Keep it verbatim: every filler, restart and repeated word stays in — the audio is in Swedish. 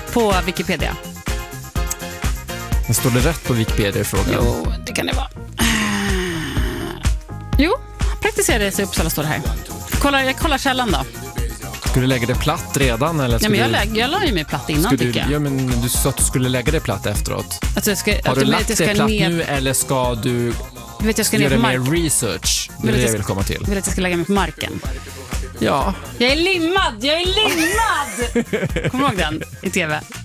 på Wikipedia. Men står det rätt på Wikipedia i frågan? Jo, det kan det vara. Jo, praktiserade sig i Uppsala står det här. Kolla, jag kollar källan då. Skulle du lägga det platt redan? Eller Ja, men jag, du... lägg, jag la ju mig platt innan, du... tycker jag. Ja, men du sa att du skulle lägga det platt efteråt. Alltså, jag ska, Har du du lagt det platt ner... nu eller ska du, du vet, jag ska ner göra på mer marken. research? Det är Vill det jag jag vill komma till. Vill att jag ska lägga mig på marken? Ja. Jag är limmad! Jag är limmad! Kommer du ihåg den i tv?